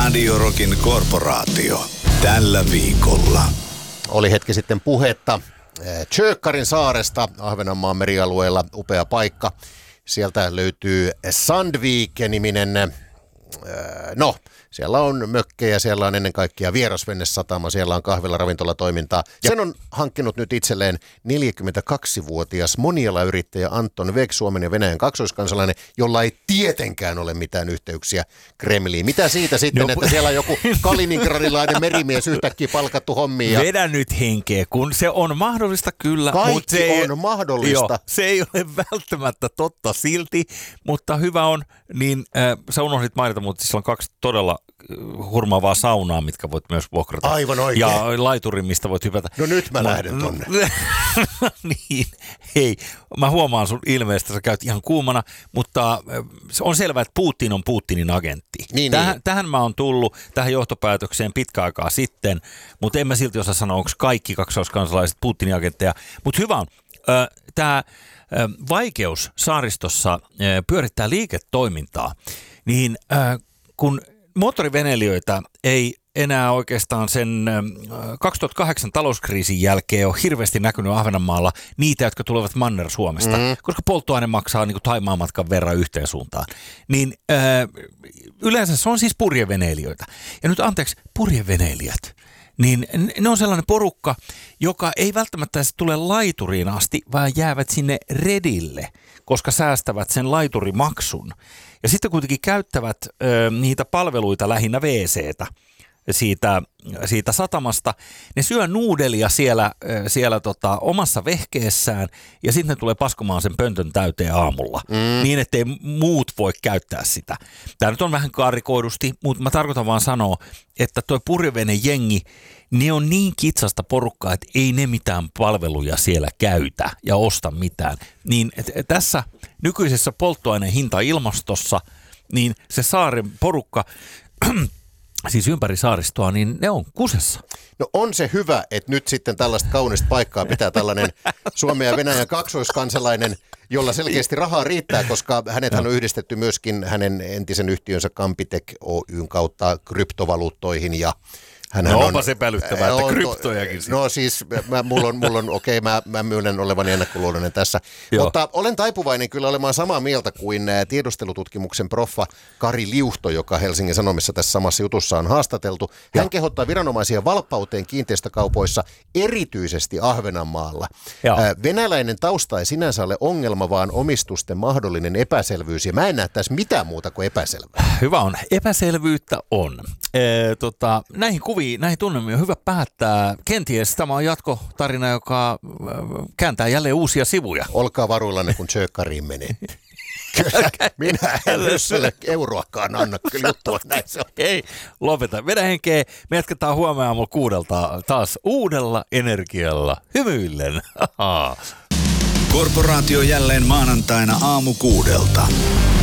Radio Rockin korporaatio. Tällä viikolla. Oli hetki sitten puhetta Tjökkarin saaresta Ahvenanmaan merialueella, upea paikka. Sieltä löytyy Sandvik-niminen, siellä on mökkejä, siellä on ennen kaikkea vierasvennesatama, siellä on kahvila, ravintolatoimintaa. Sen on hankkinut nyt itselleen 42-vuotias monialayrittäjä Anton Weg, Suomen ja Venäjän kaksoiskansalainen, jolla ei tietenkään ole mitään yhteyksiä Kremliin. Mitä siitä sitten, että siellä on joku kaliningradilainen merimies yhtäkkiä palkattu hommiin? Vedä nyt henkeä, kun se on mahdollista kyllä. Kaikki se on mahdollista. Joo, se ei ole välttämättä totta silti, mutta hyvä on, niin sä unohdit mainita, mutta siellä on 2 todella hurmaavaa saunaa, mitkä voit myös vuokrata. Aivan oikein. Ja laituri, mistä voit hypätä. No nyt mä lähden tonne. Niin, hei, mä huomaan sun ilmeestä, sä käyt ihan kuumana, mutta on selvää, että Putin on Putinin agentti. Niin. Tähän mä oon tullut, tähän johtopäätökseen pitkä aikaa sitten, mutta en mä silti osaa sanoa, onko kaikki kaksoiskansalaiset Putinin agentteja. Mutta hyvä on, tämä vaikeus saaristossa pyörittää liiketoimintaa, niin kun moottoriveneilijöitä ei enää oikeastaan sen 2008 talouskriisin jälkeen ole hirveästi näkynyt Ahvenanmaalla niitä, jotka tulevat Manner-Suomesta, koska polttoaine maksaa niin kuin Thaimaan matkan verran yhteen suuntaan. Niin yleensä se on siis purjeveneilijöitä. Ja nyt anteeksi, purjeveneilijät. Niin ne on sellainen porukka, joka ei välttämättä tule laituriin asti, vaan jäävät sinne redille, koska säästävät sen laiturimaksun. Ja sitten kuitenkin käyttävät niitä palveluita lähinnä WC:tä siitä satamasta. Ne syö nuudelia siellä omassa vehkeessään ja sitten ne tulee paskomaan sen pöntön täyteen aamulla. Niin, ettei muut voi käyttää sitä. Tämä nyt on vähän karikoidusti, mutta mä tarkoitan vaan sanoa, että toi purjevene-jengi, ne on niin kitsasta porukkaa, että ei ne mitään palveluja siellä käytä ja osta mitään. Niin tässä nykyisessä polttoaineen hinta-ilmastossa, niin se saaren porukka, siis ympäri saaristoa, niin ne on kusessa. No on se hyvä, että nyt sitten tällaista kaunista paikkaa pitää tällainen Suomen ja Venäjän kaksoiskansalainen, jolla selkeästi rahaa riittää, koska hänethän on yhdistetty myöskin hänen entisen yhtiönsä Campitek Oyn kautta kryptovaluuttoihin ja onpa se pälyttävää, että kryptojakin. No siis, mä myönnän olevani ennakkoluuloinen tässä. Joo. Mutta olen taipuvainen kyllä olemaan samaa mieltä kuin tiedustelututkimuksen proffa Kari Liuhto, joka Helsingin Sanomissa tässä samassa jutussa on haastateltu. Hän kehottaa viranomaisia valppauteen kiinteistökaupoissa, erityisesti Ahvenanmaalla. Venäläinen tausta ei sinänsä ole ongelma, vaan omistusten mahdollinen epäselvyys. Ja mä en näe tässä mitään muuta kuin epäselvää. Hyvä on. Epäselvyyttä on. Näihin kuviin, näihin tunnelmiin on hyvä päättää. Kenties tämä on jatkotarina, joka kääntää jälleen uusia sivuja. Olkaa varuillanne, kun Tjökkariin menette. Minä en ryssölle euroakaan anna kyllä juttua näin. Ei, lopeta. Vedä henkeä. Me jatketaan huomenna aamulla 6 taas uudella energialla. Hymyillen. Korporaatio jälleen maanantaina aamu 6.